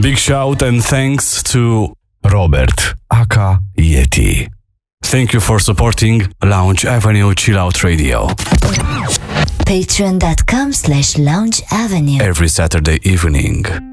Big shout and thanks to Robert, aka Yeti. Thank you for supporting Lounge Avenue Chill Out Radio. Patreon.com/Lounge Avenue. Every Saturday evening.